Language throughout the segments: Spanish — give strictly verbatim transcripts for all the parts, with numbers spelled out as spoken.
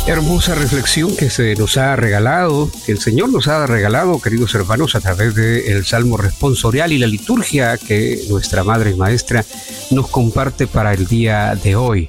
Hermosa reflexión que se nos ha regalado, que el Señor nos ha regalado, queridos hermanos, a través del Salmo responsorial y la liturgia que nuestra Madre Maestra nos comparte para el día de hoy.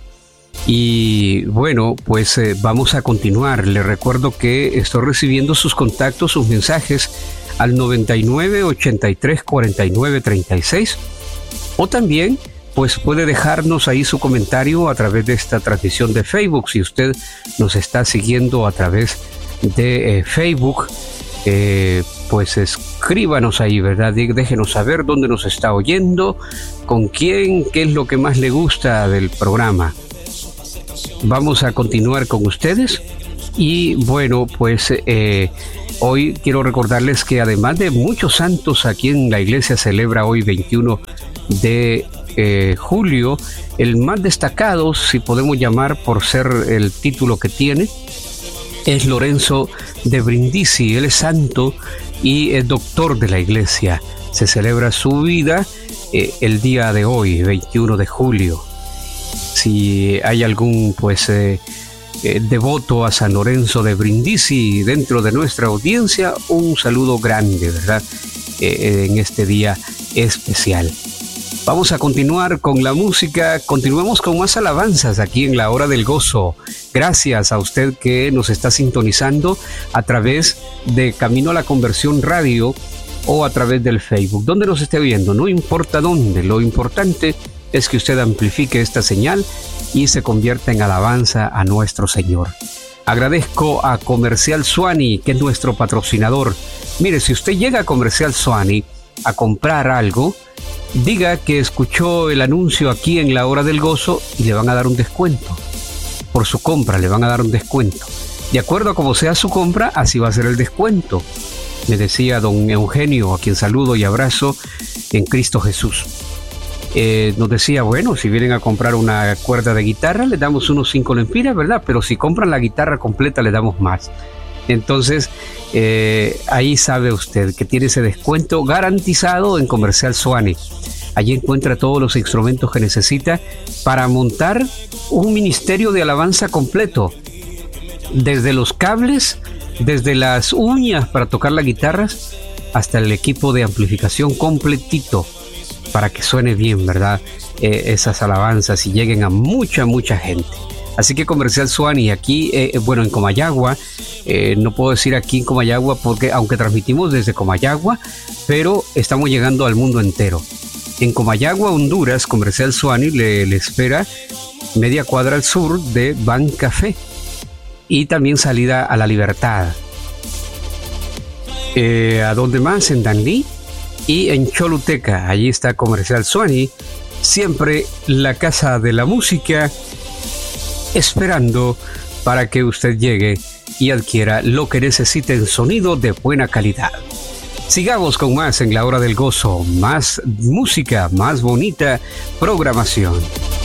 Y bueno, pues eh, vamos a continuar. Les recuerdo que estoy recibiendo sus contactos, sus mensajes al noventa y nueve, ochenta y tres, cuarenta y nueve, treinta y seis, o también pues puede dejarnos ahí su comentario a través de esta transmisión de Facebook. Si usted nos está siguiendo a través de eh, Facebook, eh, pues escríbanos ahí, ¿verdad? Déjenos saber dónde nos está oyendo, con quién, qué es lo que más le gusta del programa. Vamos a continuar con ustedes y bueno, pues eh, hoy quiero recordarles que además de muchos santos, aquí en la iglesia celebra hoy veintiuno de Eh, julio, el más destacado, si podemos llamar por ser el título que tiene, es Lorenzo de Brindisi. Él es santo y es doctor de la iglesia. Se celebra su vida eh, el día de hoy, veintiuno de julio. Si hay algún pues eh, eh, devoto a San Lorenzo de Brindisi dentro de nuestra audiencia, un saludo grande, ¿verdad? Eh, en este día especial. Vamos a continuar con la música, continuemos con más alabanzas aquí en la Hora del Gozo. Gracias a usted que nos está sintonizando a través de Camino a la Conversión Radio o a través del Facebook. Donde nos esté viendo, no importa dónde, lo importante es que usted amplifique esta señal y se convierta en alabanza a nuestro Señor. Agradezco a Comercial Suani, que es nuestro patrocinador. Mire, si usted llega a Comercial Suani a comprar algo, diga que escuchó el anuncio aquí en la Hora del Gozo y le van a dar un descuento. Por su compra le van a dar un descuento. De acuerdo a cómo sea su compra, así va a ser el descuento. Me decía don Eugenio, a quien saludo y abrazo en Cristo Jesús. Eh, nos decía, bueno, si vienen a comprar una cuerda de guitarra, le damos unos cinco lempiras, ¿verdad? Pero si compran la guitarra completa, le damos más. Entonces, eh, ahí sabe usted que tiene ese descuento garantizado en Comercial Suani. Allí encuentra todos los instrumentos que necesita para montar un ministerio de alabanza completo. Desde los cables, desde las uñas para tocar las guitarras, hasta el equipo de amplificación completito para que suene bien, ¿verdad? Eh, esas alabanzas y lleguen a mucha, mucha gente. Así que Comercial Suani, aquí, eh, bueno, en Comayagua, eh, no puedo decir aquí en Comayagua porque aunque transmitimos desde Comayagua, pero estamos llegando al mundo entero. En Comayagua, Honduras, Comercial Suani le, le espera media cuadra al sur de Ban Café y también salida a La Libertad. Eh, ¿A dónde más? En Danlí y en Choluteca, allí está Comercial Suani, siempre la casa de la música, esperando para que usted llegue y adquiera lo que necesite en sonido de buena calidad. Sigamos con más en la Hora del Gozo, más música, más bonita programación.